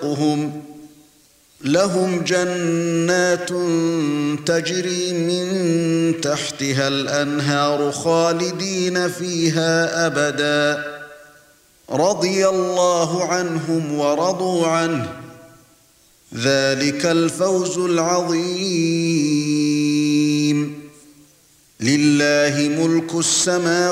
رِزْقُهُمْ لَهُمْ جَنَّاتٌ تَجْرِي مِنْ تَحْتِهَا الْأَنْهَارُ خَالِدِينَ فِيهَا أَبَدًا رَضِيَ اللَّهُ عَنْهُمْ وَرَضُوا عَنْهُ ذَلِكَ الْفَوْزُ الْعَظِيمُ لِلَّهِ مُلْكُ السَّمَاوَاتِ